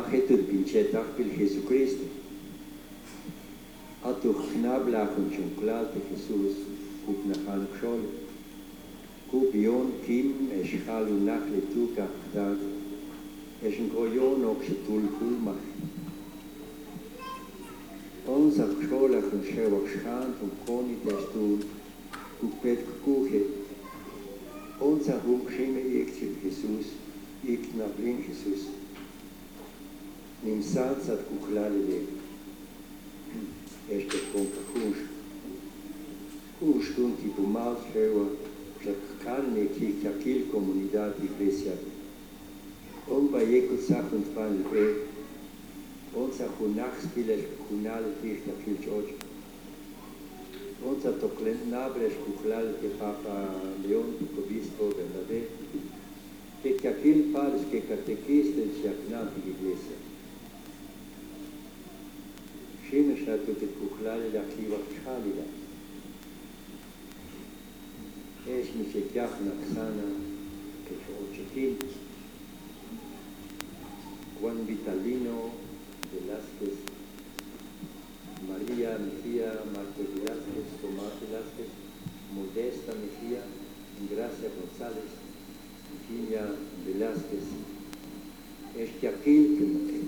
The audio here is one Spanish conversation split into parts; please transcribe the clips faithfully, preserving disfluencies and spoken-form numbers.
Achetul pincetach pil Jesucristo. Atuch knablach und chunklat Jesus kup nachan kshol. Kup yon kim eschalu nach letuka khtag. Eschen koyon oxetul kulmach. Unser kshol und shewach schand und koni testun kupet kuche. Unser hum schime iktil Jesus ik na blin Jesus. נמצא קצת כוכלה ללב. יש תקום כחוש. כוש טונטי בומל שבוע, שכאן נקי כקיל קומונידד iglesia. On baieco sachund pan lbe, on sa hunachs biles kunal tisch kakil George. On sa toklen nabres kuchlal ke Papa León Obispo Bernabé, que kakil pares que catequista en Siaknat iglesia. Shime shatu te kuchlale la kliva chalila. Es mi se kachna xana que ochetin. Juan Vitalino Velázquez, María Mejía, Marco Velázquez, Tomás Velázquez, Modesta Mejía, Gracia González, Virginia Velázquez. Es que aquel que me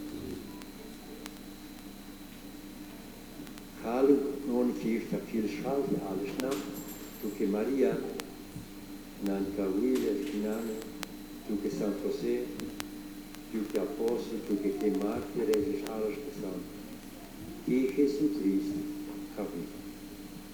Hallo, non kieft a viel Schalt, alles nam, tu que María, nan Cahuile, Finane, tu que San José, tu que Apóstol, tu que Mártires, alles gesandt. Die Jesucrist, Kapitel.